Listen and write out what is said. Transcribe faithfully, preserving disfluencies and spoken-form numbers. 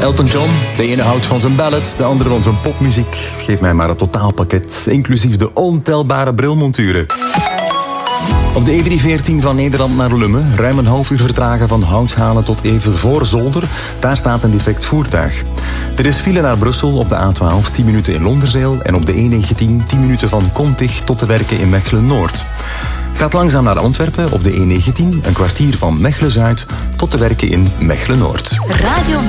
Elton John, de ene houdt van zijn ballad, de andere van zijn popmuziek. Geef mij maar een totaalpakket, inclusief de ontelbare brilmonturen. Op de E drieënveertien van Nederland naar Lummen, ruim een half uur vertragen van Houtshalen tot even voor Zolder. Daar staat een defect voertuig. Er is file naar Brussel op de A twaalf, tien minuten in Londerzeel. En op de E negentien, tien minuten van Kontig tot de Werken in Mechelen-Noord. Gaat langzaam naar Antwerpen op de E negentien, een kwartier van Mechelen-Zuid tot de Werken in Mechelen-Noord. Radio